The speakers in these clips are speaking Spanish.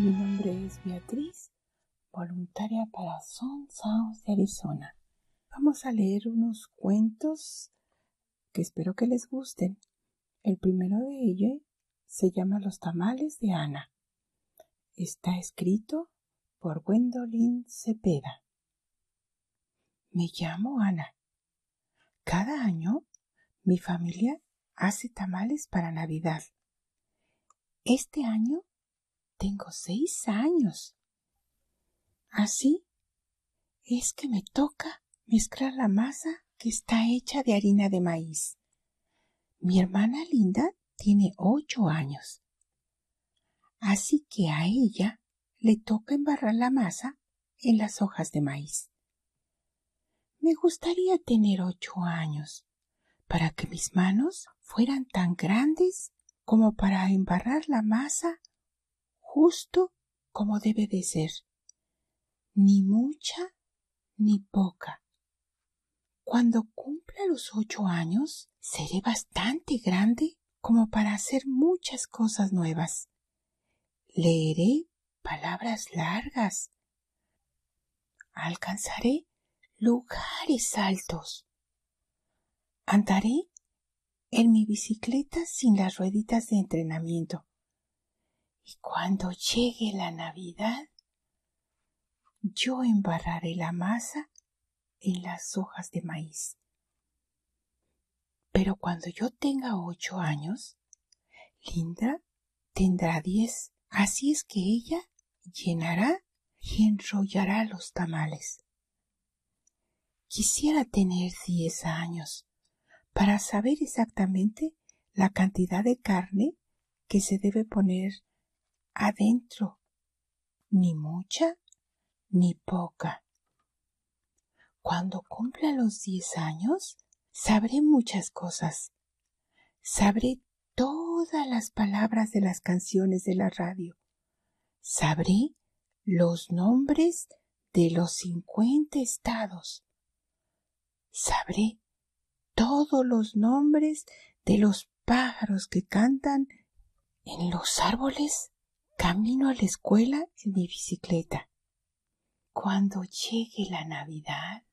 Mi nombre es Beatriz, voluntaria para Son Sounds de Arizona. Vamos a leer unos cuentos que espero que les gusten. El primero de ellos se llama Los tamales de Ana. Está escrito por Gwendolyn Cepeda. Me llamo Ana. Cada año mi familia hace tamales para Navidad. Este año tengo 6 años. Así es que me toca mezclar la masa que está hecha de harina de maíz. Mi hermana Linda tiene 8 años. Así que a ella le toca embarrar la masa en las hojas de maíz. Me gustaría tener 8 años para que mis manos fueran tan grandes como para embarrar la masa justo como debe de ser. Ni mucha ni poca. Cuando cumpla los 8 años, seré bastante grande como para hacer muchas cosas nuevas. Leeré palabras largas. Alcanzaré lugares altos. Andaré en mi bicicleta sin las rueditas de entrenamiento. Y cuando llegue la Navidad, yo embarraré la masa en las hojas de maíz. Pero cuando yo tenga 8 años, Linda tendrá 10. Así es que ella llenará y enrollará los tamales. Quisiera tener 10 años para saber exactamente la cantidad de carne que se debe poner adentro. Ni mucha ni poca. Cuando cumpla los 10 años, sabré muchas cosas. Sabré todas las palabras de las canciones de la radio. Sabré los nombres de los 50 estados. Sabré todos los nombres de los pájaros que cantan en los árboles camino a la escuela en mi bicicleta. Cuando llegue la Navidad,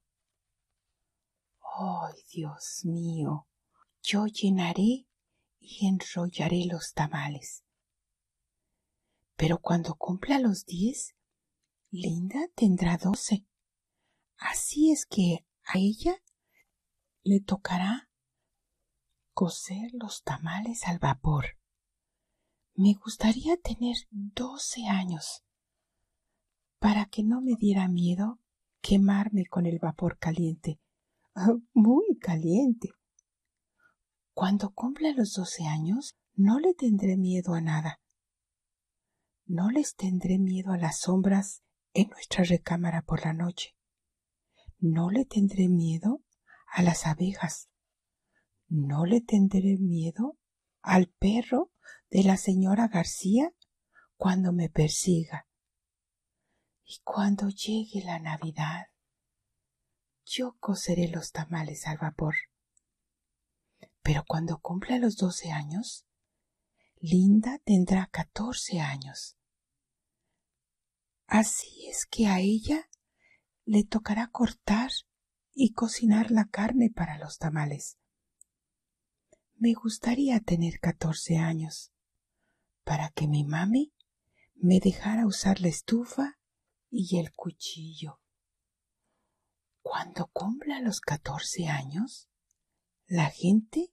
¡ay, Dios mío! Yo llenaré y enrollaré los tamales. Pero cuando cumpla los 10, Linda tendrá 12. Así es que a ella le tocará cocer los tamales al vapor. Me gustaría tener 12 años para que no me diera miedo quemarme con el vapor caliente. Muy caliente. Cuando cumpla los 12 años, no le tendré miedo a nada. No les tendré miedo a las sombras en nuestra recámara por la noche. No le tendré miedo a las abejas. No le tendré miedo al perro de la señora García cuando me persiga. Y cuando llegue la Navidad, yo coceré los tamales al vapor. Pero cuando cumpla los 12 años, Linda tendrá 14 años. Así es que a ella le tocará cortar y cocinar la carne para los tamales. Me gustaría tener 14 años para que mi mami me dejara usar la estufa y el cuchillo. Cuando cumpla los 14 años, la gente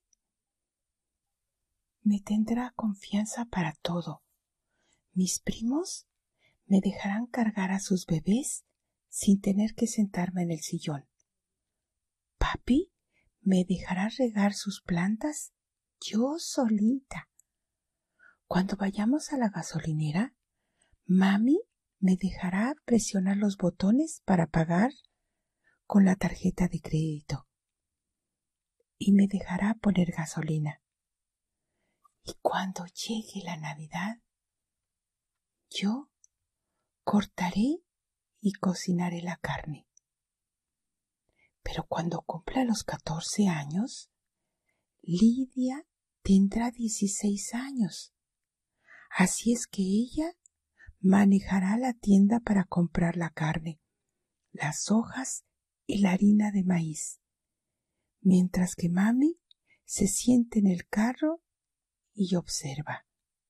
me tendrá confianza para todo. Mis primos me dejarán cargar a sus bebés sin tener que sentarme en el sillón. Papi me dejará regar sus plantas yo solita. Cuando vayamos a la gasolinera, mami me dejará presionar los botones para pagar con la tarjeta de crédito y me dejará poner gasolina. Y cuando llegue la Navidad, yo cortaré y cocinaré la carne. Pero cuando cumpla los 14 años, Lidia tendrá 16 años. Así es que ella manejará la tienda para comprar la carne, las hojas y la harina de maíz, mientras que mami se siente en el carro y observa.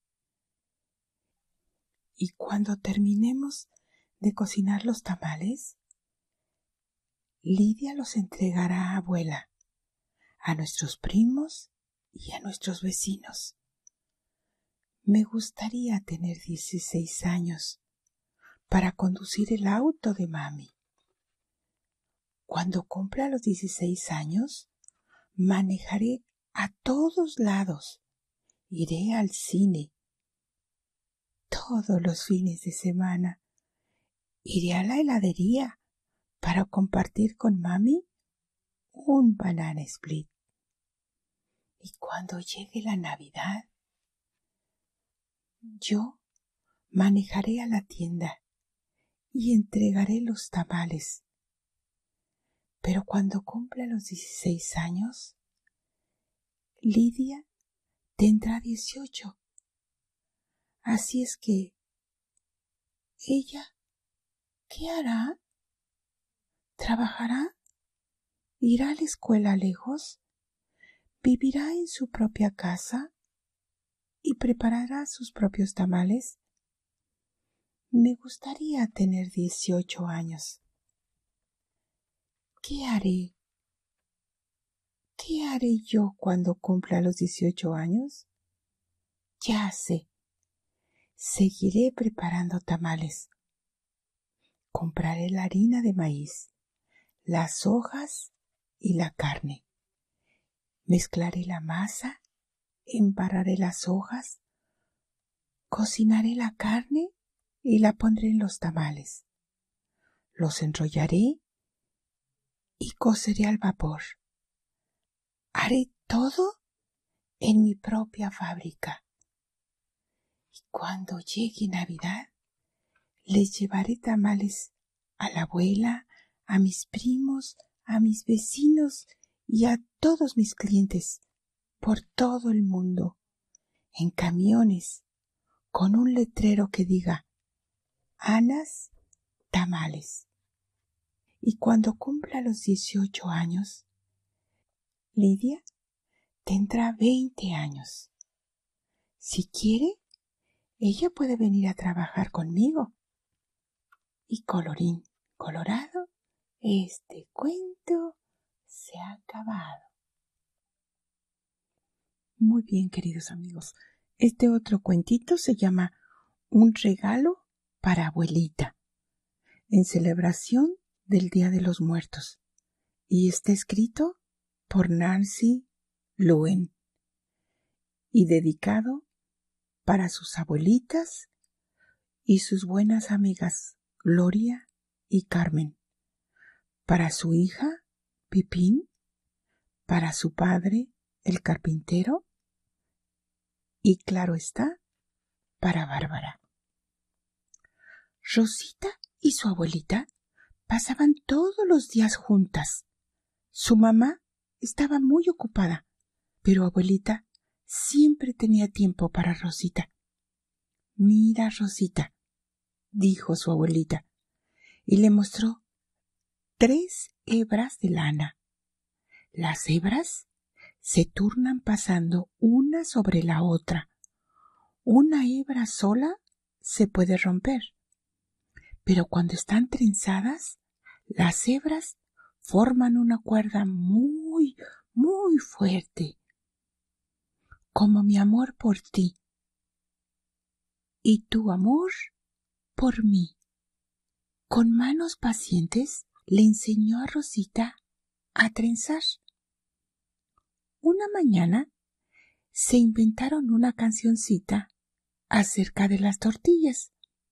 Y cuando terminemos de cocinar los tamales, Lidia los entregará a abuela, a nuestros primos y a nuestros vecinos. Me gustaría tener 16 años para conducir el auto de mami. Cuando cumpla los 16 años, manejaré a todos lados. Iré al cine todos los fines de semana. Iré a la heladería para compartir con mami un banana split. Y cuando llegue la Navidad, yo manejaré a la tienda y entregaré los tamales. Pero cuando cumpla los 16 años, Lidia tendrá 18. Así es que, ¿ella qué hará? ¿Trabajará? ¿Irá a la escuela lejos? ¿Vivirá en su propia casa? ¿Y preparará sus propios tamales? Me gustaría tener 18 años. ¿Qué haré? ¿Qué haré yo cuando cumpla los 18 años? Ya sé. Seguiré preparando tamales. Compraré la harina de maíz, las hojas y la carne. Mezclaré la masa, embarraré las hojas, cocinaré la carne y la pondré en los tamales. Los enrollaré y coceré al vapor. Haré todo en mi propia fábrica. Y cuando llegue Navidad, les llevaré tamales a la abuela, a mis primos, a mis vecinos y a todos mis clientes por todo el mundo, en camiones, con un letrero que diga Ana's Tamales. Y cuando cumpla los 18 años, Lidia tendrá 20 años. Si quiere, ella puede venir a trabajar conmigo. Y colorín colorado, este cuento se ha acabado. Muy bien, queridos amigos. Este otro cuentito se llama Un regalo para abuelita, en celebración del Día de los Muertos, y está escrito por Nancy Luen y dedicado para sus abuelitas y sus buenas amigas Gloria y Carmen, para su hija Pipín, para su padre el carpintero y, claro está, para Bárbara. Rosita y su abuelita pasaban todos los días juntas. Su mamá estaba muy ocupada, pero abuelita siempre tenía tiempo para Rosita. Mira, Rosita, dijo su abuelita, y le mostró 3 hebras de lana. Las hebras se turnan pasando una sobre la otra. Una hebra sola se puede romper, pero cuando están trenzadas, las hebras forman una cuerda muy, muy fuerte, como mi amor por ti y tu amor por mí. Con manos pacientes le enseñó a Rosita a trenzar. Una mañana se inventaron una cancioncita acerca de las tortillas.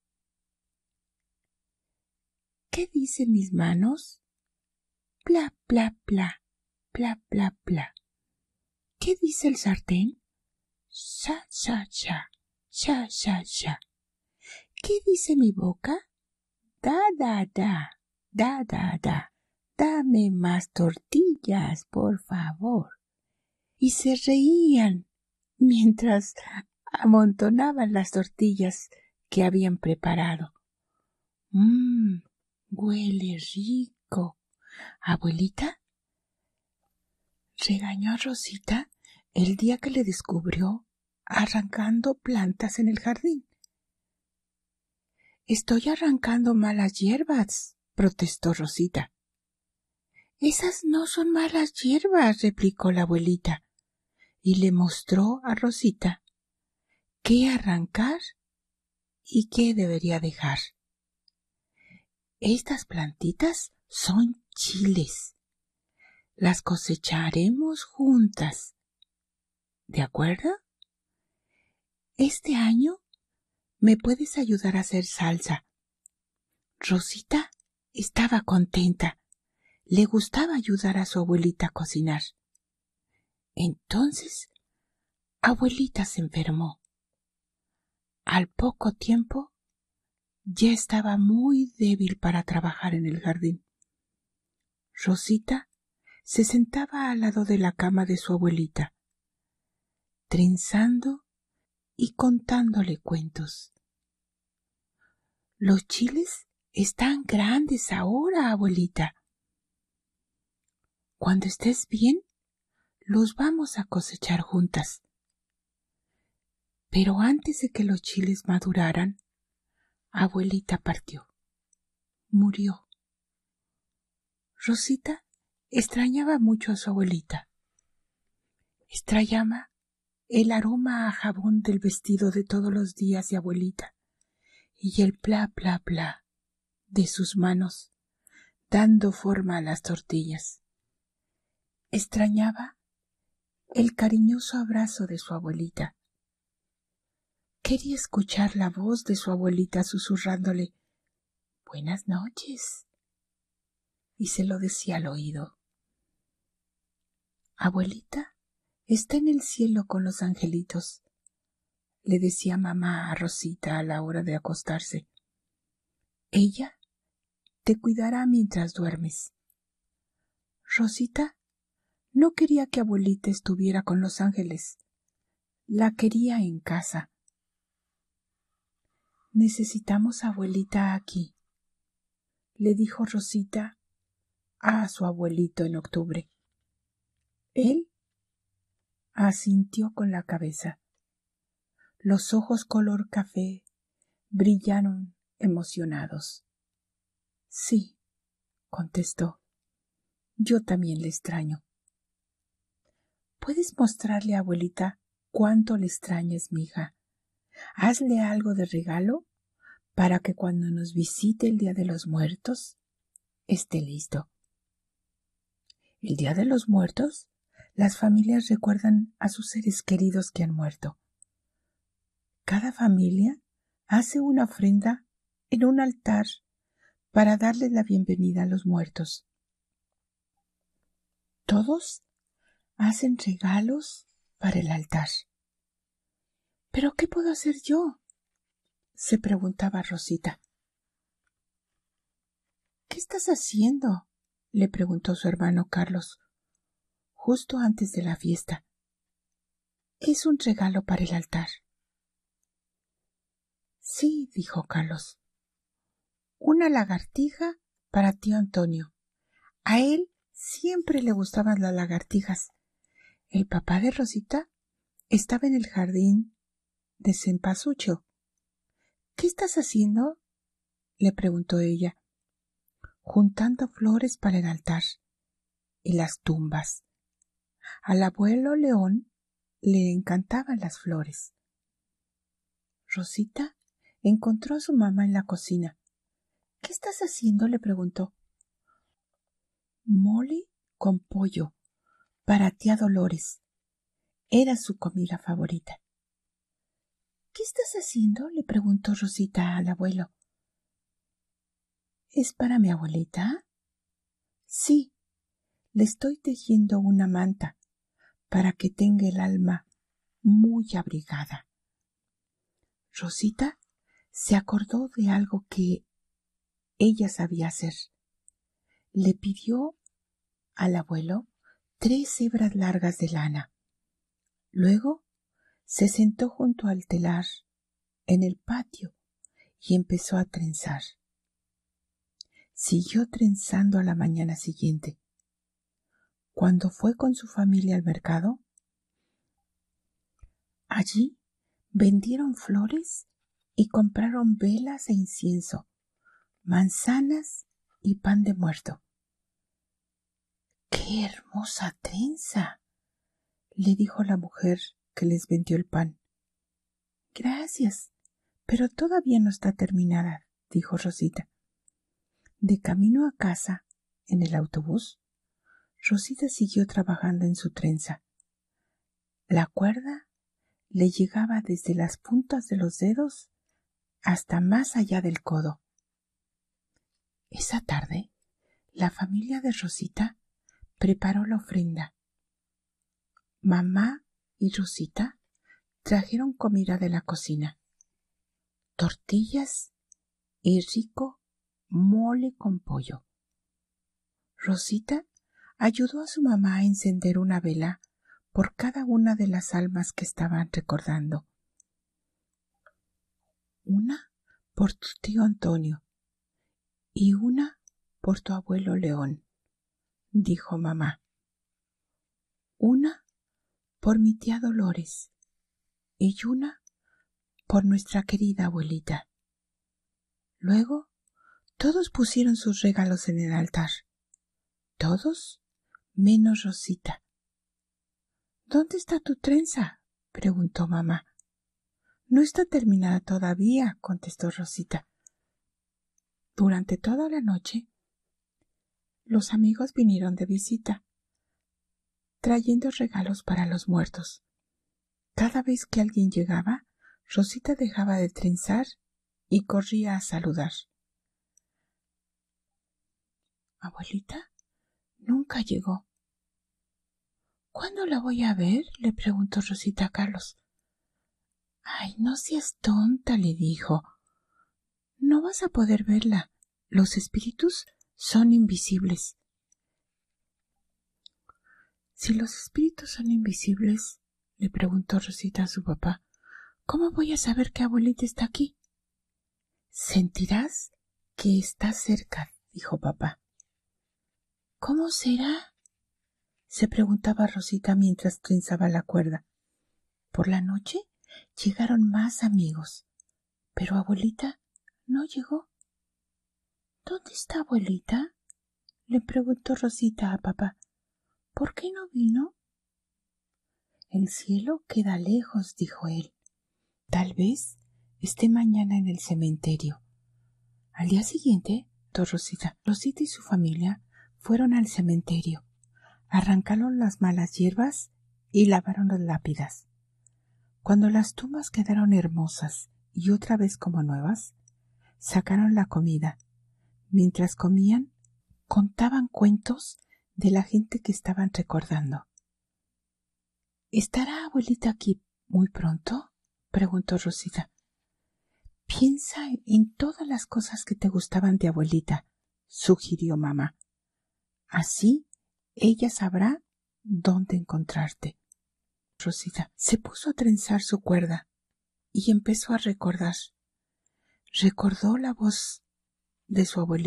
¿Qué dicen mis manos? Pla, pla, pla, pla, pla, pla. ¿Qué dice el sartén? Sha, sha, sha, sha, sha, sha. ¿Qué dice mi boca? Da, da, da, da, da, da. Dame más tortillas, por favor. Y se reían mientras amontonaban las tortillas que habían preparado. Huele rico. Abuelita regañó a Rosita el día que le descubrió arrancando plantas en el jardín. Estoy arrancando malas hierbas, protestó Rosita. Esas no son malas hierbas, replicó la abuelita, y le mostró a Rosita qué arrancar y qué debería dejar. Estas plantitas son chiles. Las cosecharemos juntas. ¿De acuerdo? Este año me puedes ayudar a hacer salsa. Rosita estaba contenta. Le gustaba ayudar a su abuelita a cocinar. Entonces, abuelita se enfermó. Al poco tiempo, ya estaba muy débil para trabajar en el jardín. Rosita se sentaba al lado de la cama de su abuelita, trenzando y contándole cuentos. Los chiles están grandes ahora, abuelita. Cuando estés bien, los vamos a cosechar juntas. Pero antes de que los chiles maduraran, abuelita partió. Murió. Rosita extrañaba mucho a su abuelita. Extrañaba el aroma a jabón del vestido de todos los días de abuelita y el pla, pla, pla de sus manos dando forma a las tortillas. Extrañaba el cariñoso abrazo de su abuelita. Quería escuchar la voz de su abuelita susurrándole «Buenas noches», y se lo decía al oído. «Abuelita está en el cielo con los angelitos», le decía mamá a Rosita a la hora de acostarse. «Ella te cuidará mientras duermes». Rosita no quería que abuelita estuviera con los ángeles. La quería en casa. «Necesitamos a abuelita aquí», le dijo Rosita a su abuelito en octubre. Él asintió con la cabeza. Los ojos color café brillaron emocionados. «Sí», contestó, «yo también le extraño». «¿Puedes mostrarle a abuelita cuánto le extrañas, mija? Hazle algo de regalo para que cuando nos visite el Día de los Muertos esté listo». El Día de los Muertos, las familias recuerdan a sus seres queridos que han muerto. Cada familia hace una ofrenda en un altar para darles la bienvenida a los muertos. Todos hacen regalos para el altar. ¿Pero qué puedo hacer yo?, se preguntaba Rosita. ¿Qué estás haciendo?, le preguntó su hermano Carlos, justo antes de la fiesta. «Es un regalo para el altar». «Sí», dijo Carlos. «Una lagartija para tío Antonio. A él siempre le gustaban las lagartijas. El papá de Rosita estaba en el jardín de cempasúchil». «¿Qué estás haciendo?», le preguntó ella. «Juntando flores para el altar y las tumbas. Al abuelo León le encantaban las flores». Rosita encontró a su mamá en la cocina. «¿Qué estás haciendo?», le preguntó. «Mole con pollo para tía Dolores». Era su comida favorita. «¿Qué estás haciendo?», le preguntó Rosita al abuelo. «¿Es para mi abuelita?». «Sí, le estoy tejiendo una manta para que tenga el alma muy abrigada». Rosita se acordó de algo que ella sabía hacer. Le pidió al abuelo 3 hebras largas de lana. Luego se sentó junto al telar en el patio y empezó a trenzar. Siguió trenzando a la mañana siguiente. Cuando fue con su familia al mercado, allí vendieron flores y compraron velas e incienso, manzanas y pan de muerto. ¡Qué hermosa trenza!, le dijo la mujer que les vendió el pan. Gracias, pero todavía no está terminada, dijo Rosita. De camino a casa, en el autobús, Rosita siguió trabajando en su trenza. La cuerda le llegaba desde las puntas de los dedos hasta más allá del codo. Esa tarde, la familia de Rosita preparó la ofrenda. Mamá y Rosita trajeron comida de la cocina, tortillas y rico mole con pollo. Rosita ayudó a su mamá a encender una vela por cada una de las almas que estaban recordando. Una por tu tío Antonio y una por tu abuelo León, dijo mamá. Una por mi tía Dolores y una por nuestra querida abuelita. Luego, todos pusieron sus regalos en el altar. Todos menos Rosita. ¿Dónde está tu trenza?, preguntó mamá. No está terminada todavía, contestó Rosita. Durante toda la noche, los amigos vinieron de visita, trayendo regalos para los muertos. Cada vez que alguien llegaba, Rosita dejaba de trenzar y corría a saludar. ¿Abuelita? Nunca llegó. ¿Cuándo la voy a ver?, le preguntó Rosita a Carlos. Ay, no seas tonta, le dijo. No vas a poder verla. Los espíritus son invisibles. Si los espíritus son invisibles, le preguntó Rosita a su papá, ¿cómo voy a saber que abuelita está aquí? Sentirás que está cerca, dijo papá. ¿Cómo será?, se preguntaba Rosita mientras trenzaba la cuerda. Por la noche llegaron más amigos, pero abuelita no llegó. ¿Dónde está abuelita?, le preguntó Rosita a papá. ¿Por qué no vino? El cielo queda lejos, dijo él. Tal vez esté mañana en el cementerio. Al día siguiente, Rosita y su familia fueron al cementerio. Arrancaron las malas hierbas y lavaron las lápidas. Cuando las tumbas quedaron hermosas y otra vez como nuevas, sacaron la comida. Mientras comían, contaban cuentos de la gente que estaban recordando. ¿Estará abuelita aquí muy pronto?, preguntó Rosita. Piensa en todas las cosas que te gustaban de abuelita, sugirió mamá. Así ella sabrá dónde encontrarte. Rosita se puso a trenzar su cuerda y empezó a recordar. Recordó la voz de su abuelita.